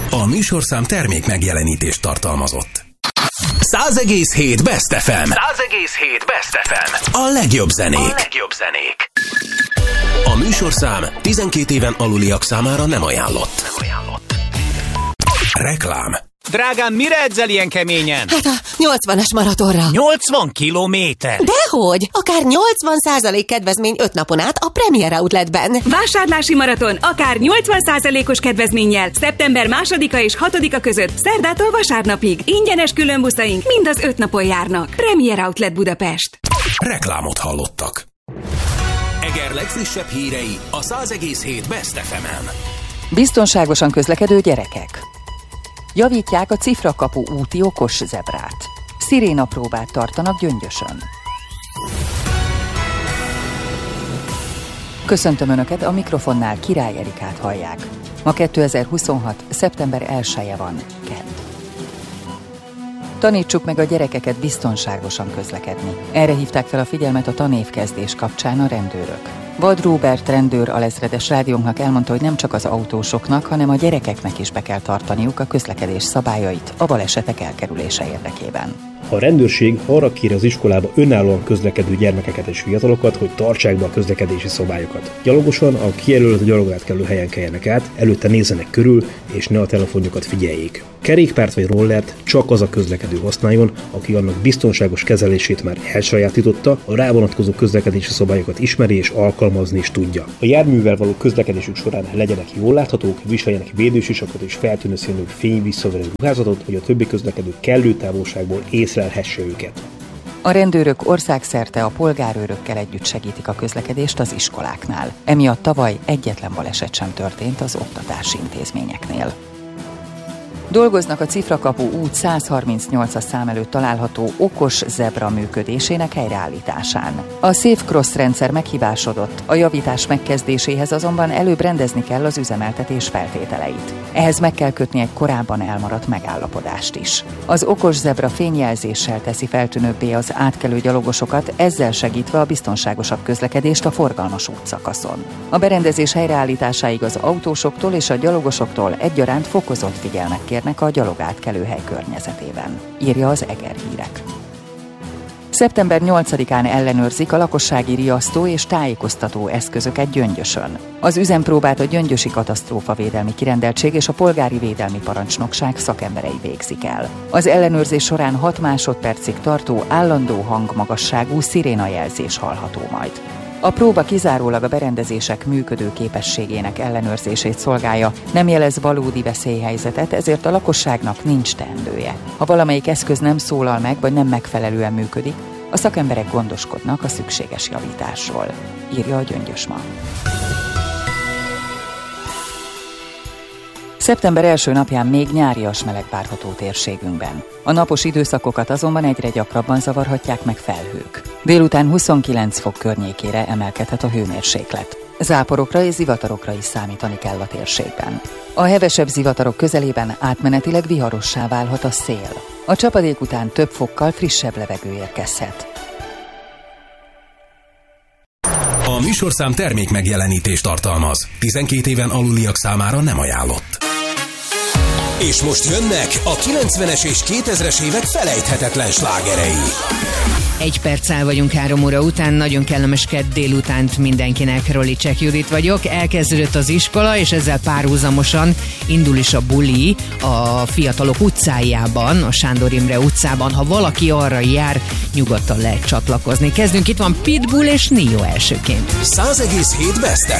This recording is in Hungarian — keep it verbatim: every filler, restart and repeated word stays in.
A műsorszám termék megjelenítést tartalmazott. száz egész hét Best ef em. száz egész hét Best ef em. A legjobb zenék. A legjobb zenék. A műsorszám tizenkét éven aluliak számára nem ajánlott. Nem ajánlott. Reklám. Drágám, mire edzel ilyen keményen? Hát a nyolcvanas maratonra. nyolcvan kilométer? Dehogy! Akár nyolcvan százalék kedvezmény öt napon át a Premier Outletben. Vásárlási maraton akár nyolcvan százalékos kedvezménnyel szeptember másodika és hatodika között szerdától vasárnapig. Ingyenes különbuszaink mind az öt napon járnak. Premier Outlet Budapest. Reklámot hallottak. Eger legfrissebb hírei a száz egész hét Best ef emen. Biztonságosan közlekedő gyerekek. Javítják a Cifrakapu úti okos zebrát. Szirénapróbát tartanak Gyöngyösön. Köszöntöm Önöket, a mikrofonnál Király Erikát hallják. Ma kétezer-huszonhat. szeptember elseje van, kedd. Tanítsuk meg a gyerekeket biztonságosan közlekedni. Erre hívták fel a figyelmet a tanévkezdés kapcsán a rendőrök. Vad Róbert rendőr alezredes rádiónknak elmondta, hogy nem csak az autósoknak, hanem a gyerekeknek is be kell tartaniuk a közlekedés szabályait a balesetek elkerülése érdekében. A rendőrség arra kéri az iskolába önállóan közlekedő gyermekeket és fiatalokat, hogy tartsák be a közlekedési szabályokat. Gyalogosan a kijelölt gyalogátkelő helyen keljenek át, előtte nézzenek körül, és ne a telefonjukat figyeljék. Kerékpárt vagy rollert csak az a közlekedő használjon, aki annak biztonságos kezelését már elsajátította, a rá vonatkozó közlekedési szabályokat ismeri és alkalmazni is tudja. A járművel való közlekedésük során legyenek jól láthatók, viseljenek védősisakot és feltűnő színű fényvisszaverő ruházatot, hogy a többi közlekedő kellő távolságból észlelhesse őket. A rendőrök országszerte a polgárőrökkel együtt segítik a közlekedést az iskoláknál. Emiatt tavaly egyetlen baleset sem történt az oktatási intézményeknél. Dolgoznak a Cifrakapu út száz harmincnyolcas szám előtt található okos zebra működésének helyreállításán. A Safe Cross rendszer meghibásodott, a javítás megkezdéséhez azonban előbb rendezni kell az üzemeltetés feltételeit. Ehhez meg kell kötni egy korábban elmaradt megállapodást is. Az okos zebra fényjelzéssel teszi feltűnőbbé az átkelő gyalogosokat, ezzel segítve a biztonságosabb közlekedést a forgalmas útszakaszon. A berendezés helyreállításáig az autósoktól és a gyalogosoktól egyaránt fokozott figyelmet kérnek a gyalogátkelőhely környezetében, írja az Eger Hírek. szeptember nyolcadikán ellenőrzik a lakossági riasztó és tájékoztató eszközöket Gyöngyösön. Az üzempróbát a Gyöngyösi Katasztrófavédelmi Kirendeltség és a Polgári Védelmi Parancsnokság szakemberei végzik el. Az ellenőrzés során hat másodpercig tartó állandó hangmagasságú szirénajelzés hallható majd. A próba kizárólag a berendezések működő képességének ellenőrzését szolgálja, nem jelez valódi veszélyhelyzetet, ezért a lakosságnak nincs teendője. Ha valamelyik eszköz nem szólal meg, vagy nem megfelelően működik, a szakemberek gondoskodnak a szükséges javításról, írja a Gyöngyös Ma. Szeptember első napján még nyárias meleg várható térségünkben. A napos időszakokat azonban egyre gyakrabban zavarhatják meg felhők. Délután huszonkilenc fok környékére emelkedhet a hőmérséklet. Záporokra és zivatarokra is számítani kell a térségben. A hevesebb zivatarok közelében átmenetileg viharossá válhat a szél. A csapadék után több fokkal frissebb levegő érkezhet. A műsorszám termék megjelenítést tartalmaz. tizenkét éven aluliak számára nem ajánlott. És most jönnek a kilencvenes és kétezres évek felejthetetlen slágerei. Egy perccel vagyunk három óra után, nagyon kellemes kedd délutánt mindenkinek, Rolicek Judit vagyok. Elkezdődött az iskola, és ezzel párhuzamosan indul is a buli a Fiatalok utcájában, a Sándor Imre utcában. Ha valaki arra jár, nyugodtan lehet csatlakozni. Kezdünk, itt van Pitbull és Nio elsőként. száz egész hét Best